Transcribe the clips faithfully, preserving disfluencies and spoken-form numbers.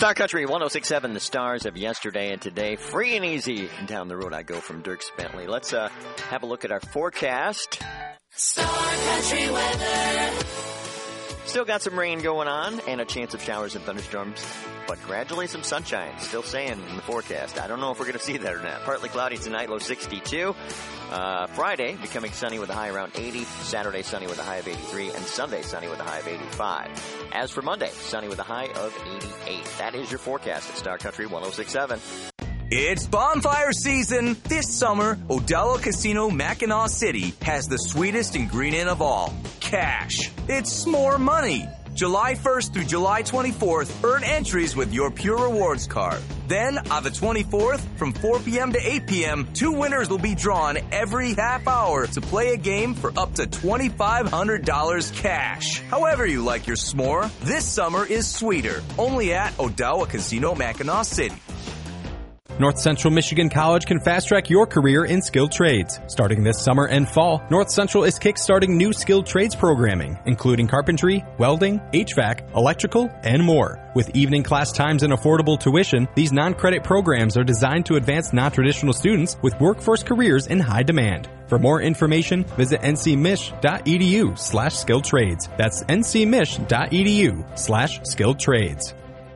Star Country one oh six point seven, the stars of yesterday and today. Free and easy down the road I go from Dirk Bentley. Let's uh, have a look at our forecast. Star Country weather. Still got some rain going on and a chance of showers and thunderstorms, but gradually some sunshine. Still saying in the forecast. I don't know if we're going to see that or not. Partly cloudy tonight, low sixty-two. Uh, Friday, becoming sunny with a high around eighty. Saturday, sunny with a high of eighty-three. And Sunday, sunny with a high of eighty-five. As for Monday, sunny with a high of eighty-eight. That is your forecast at Star Country one oh six point seven. It's bonfire season! This summer, Odawa Casino Mackinac City has the sweetest ingredient of all, cash. It's more money. July first through July twenty-fourth, earn entries with your Pure Rewards card. Then, on the twenty-fourth, from four p.m. to eight p.m., two winners will be drawn every half hour to play a game for up to twenty-five hundred dollars cash. However you like your s'more, this summer is sweeter. Only at Odawa Casino Mackinac City. North Central Michigan College can fast-track your career in skilled trades. Starting this summer and fall, North Central is kick-starting new skilled trades programming, including carpentry, welding, H V A C, electrical, and more. With evening class times and affordable tuition, these non-credit programs are designed to advance non-traditional students with workforce careers in high demand. For more information, visit ncmich.edu slash skilled trades. That's ncmich.edu slash skilled trades.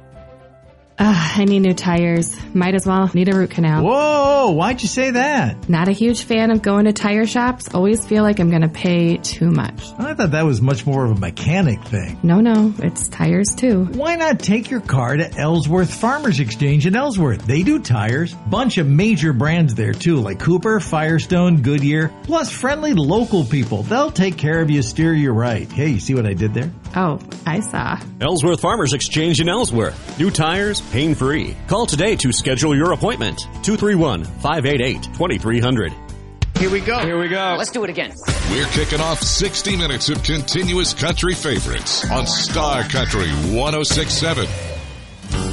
Uh, I need new tires. Might as well need a root canal. Whoa, why'd you say that? Not a huge fan of going to tire shops. Always feel like I'm going to pay too much. I thought that was much more of a mechanic thing. No, no, it's tires too. Why not take your car to Ellsworth Farmers Exchange in Ellsworth? They do tires. Bunch of major brands there too, like Cooper, Firestone, Goodyear, plus friendly local people. They'll take care of you, steer you right. Hey, you see what I did there? Oh, I saw. Ellsworth Farmers Exchange in Ellsworth. New tires, pain-free. Call today to schedule your appointment. two three one, five eight eight, two three zero zero. Here we go. Here we go. Let's do it again. We're kicking off sixty minutes of continuous country favorites on Star Country one oh six point seven.